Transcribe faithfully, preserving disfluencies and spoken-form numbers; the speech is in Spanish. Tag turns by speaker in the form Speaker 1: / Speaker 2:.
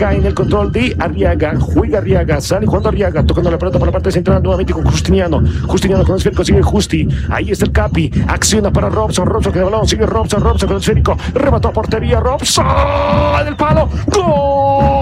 Speaker 1: Cae en el control de Arriaga, juega Arriaga, sale jugando Arriaga, tocando la pelota por la parte central nuevamente con Justiniano. Justiniano con el esférico, sigue Justi, ahí está el Capi, acciona para Robson, Robson que de balón, sigue Robson, Robson con el esférico, remató a portería, Robson, del palo, ¡gol!